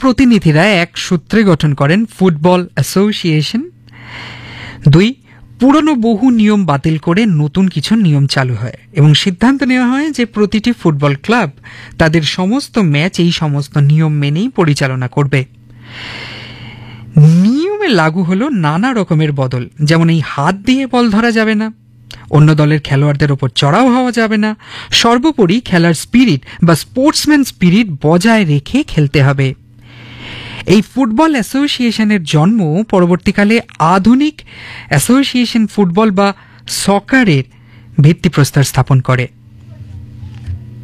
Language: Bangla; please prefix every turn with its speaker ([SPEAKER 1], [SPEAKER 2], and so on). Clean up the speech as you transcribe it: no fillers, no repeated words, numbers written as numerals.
[SPEAKER 1] প্রতিনিধিরা এক সূত্রে গঠন করেন ফুটবল অ্যাসোসিয়েশন। 2, পুরনো বহু নিয়ম বাতিল করে নতুন কিছু নিয়ম চালু হয় এবং সিদ্ধান্ত নেওয়া হয় যে প্রতিটি ফুটবল ক্লাব তাদের সমস্ত ম্যাচ এই সমস্ত নিয়ম মেনেই পরিচালনা করবে। নিয়মে লাগু হলো নানা রকমের বদল, যেমন এই হাত দিয়ে বল ধরা যাবে না, অন্য দলের খেলোয়াড়দের ওপর চড়াও হওয়া যাবে না, সর্বোপরি খেলার স্পিরিট বা স্পোর্টসম্যান স্পিরিট বজায় রেখে খেলতে হবে। এই ফুটবল অ্যাসোসিয়েশনের জন্ম পরবর্তীকালে আধুনিক অ্যাসোসিয়েশন ফুটবল বা সকারের ভিত্তিপ্রস্তর স্থাপন করে।